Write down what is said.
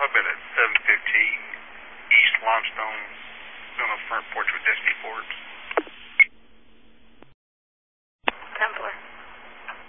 I've been at 715 East Limestone, doing a front porch with Destiny Forks.